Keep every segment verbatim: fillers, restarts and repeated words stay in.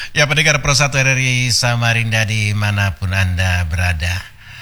Ya, pendengar Pro satu R R I Samarinda dimanapun Anda berada.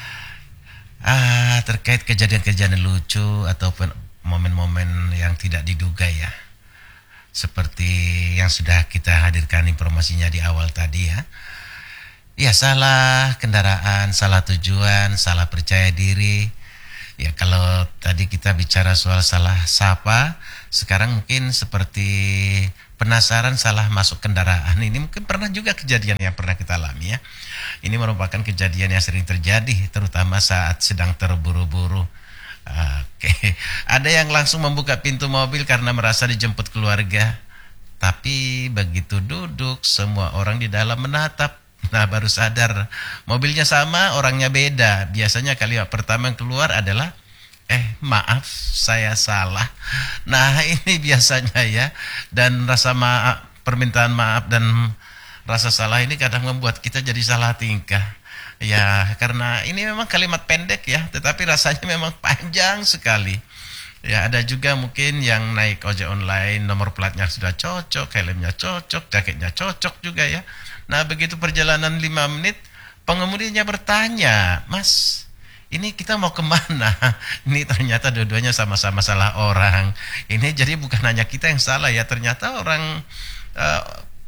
Ah, terkait kejadian-kejadian lucu ataupun momen-momen yang tidak diduga ya. Seperti yang sudah kita hadirkan informasinya di awal tadi ya. Ya, salah kendaraan, salah tujuan, salah percaya diri. Ya, kalau tadi kita bicara soal salah sapa, sekarang mungkin seperti penasaran salah masuk kendaraan. Ini mungkin pernah juga kejadian yang pernah kita alami ya. Ini merupakan kejadian yang sering terjadi, terutama saat sedang terburu-buru. Oke, ada yang langsung membuka pintu mobil karena merasa dijemput keluarga. Tapi begitu duduk, semua orang di dalam menatap. Nah, baru sadar mobilnya sama, orangnya beda. Biasanya kalimat pertama yang keluar adalah eh maaf saya salah. Nah, ini biasanya ya. Dan rasa maaf, permintaan maaf dan rasa salah ini kadang membuat kita jadi salah tingkah. Ya, karena ini memang kalimat pendek ya, tetapi rasanya memang panjang sekali. Ya, ada juga mungkin yang naik ojek online, nomor platnya sudah cocok, helmnya cocok, jaketnya cocok juga ya. Nah, begitu perjalanan lima menit, pengemudinya bertanya, Mas, ini kita mau kemana? Ini ternyata dua-duanya sama-sama salah orang. Ini jadi bukan hanya kita yang salah ya, ternyata orang uh,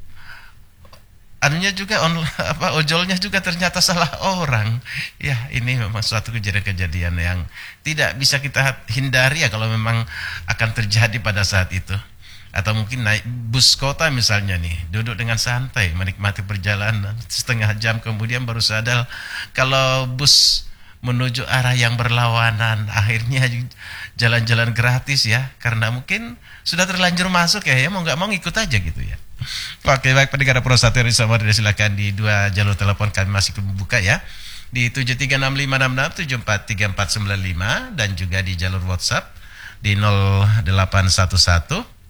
anunya juga on, apa ojolnya juga ternyata salah orang. Ya, ini memang suatu kejadian-kejadian yang tidak bisa kita hindari ya kalau memang akan terjadi pada saat itu. Atau mungkin naik bus kota misalnya nih, duduk dengan santai menikmati perjalanan, setengah jam kemudian baru sadar kalau bus menuju arah yang berlawanan, akhirnya jalan-jalan gratis ya, karena mungkin sudah terlanjur masuk ya, ya mau nggak mau ngikut aja gitu ya. Oke, baik pendengar Pro satu R I Samarinda, silakan di dua jalur telepon kami masih membuka ya, di tujuh tiga enam lima enam enam tujuh empat tiga empat sembilan lima dan juga di jalur WhatsApp di nol delapan satu satu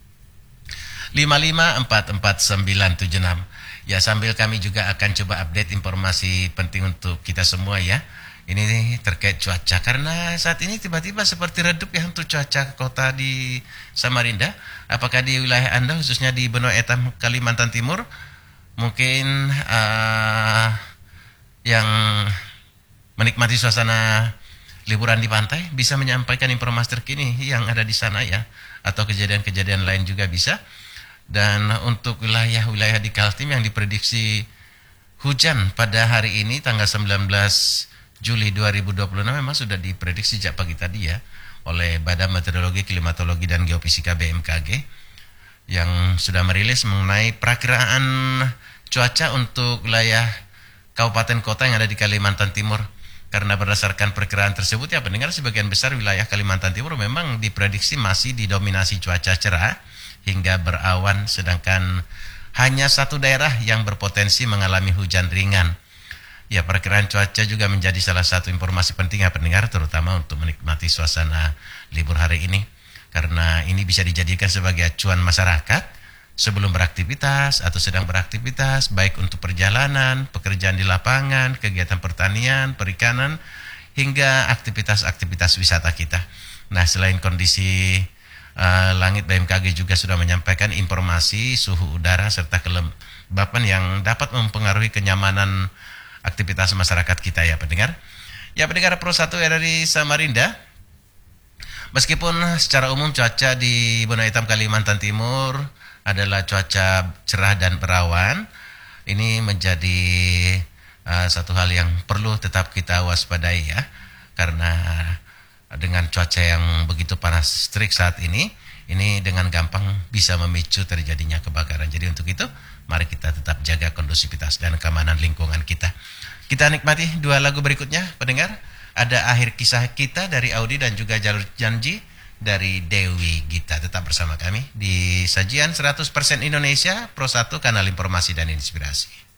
lima lima empat empat sembilan tujuh enam. Ya, sambil kami juga akan coba update informasi penting untuk kita semua ya. Ini terkait cuaca, karena saat ini tiba-tiba seperti redup ya untuk cuaca kota di Samarinda. Apakah di wilayah Anda, khususnya di Benua Etam, Kalimantan Timur, mungkin uh, yang menikmati suasana liburan di pantai bisa menyampaikan informasi terkini yang ada di sana ya, atau kejadian-kejadian lain juga bisa. Dan untuk wilayah-wilayah di Kaltim yang diprediksi hujan pada hari ini tanggal sembilan belas Juli dua ribu dua puluh enam memang sudah diprediksi sejak pagi tadi ya oleh Badan Meteorologi, Klimatologi dan Geofisika B M K G yang sudah merilis mengenai perakiraan cuaca untuk wilayah kabupaten kota yang ada di Kalimantan Timur. Karena berdasarkan perkiraan tersebut ya pendengar, sebagian besar wilayah Kalimantan Timur memang diprediksi masih didominasi cuaca cerah hingga berawan, sedangkan hanya satu daerah yang berpotensi mengalami hujan ringan. Ya, perkiraan cuaca juga menjadi salah satu informasi penting ya pendengar, terutama untuk menikmati suasana libur hari ini. Karena ini bisa dijadikan sebagai acuan masyarakat sebelum beraktivitas atau sedang beraktivitas, baik untuk perjalanan, pekerjaan di lapangan, kegiatan pertanian, perikanan, hingga aktivitas-aktivitas wisata kita. Nah, selain kondisi Uh, langit, B M K G juga sudah menyampaikan informasi suhu udara serta kelembapan yang dapat mempengaruhi kenyamanan aktivitas masyarakat kita ya pendengar. Ya pendengar Pro satu R R I Samarinda, meskipun secara umum cuaca di Benua Etam Kalimantan Timur adalah cuaca cerah dan berawan, ini menjadi uh, satu hal yang perlu tetap kita waspadai ya, karena dengan cuaca yang begitu panas terik saat ini, ini dengan gampang bisa memicu terjadinya kebakaran. Jadi untuk itu, mari kita tetap jaga kondusivitas dan keamanan lingkungan kita. Kita nikmati dua lagu berikutnya, pendengar. Ada Akhir Kisah Kita dari Audi dan juga Jalur Janji dari Dewi Gita. Tetap bersama kami di sajian seratus persen Indonesia Pro satu, kanal informasi dan inspirasi.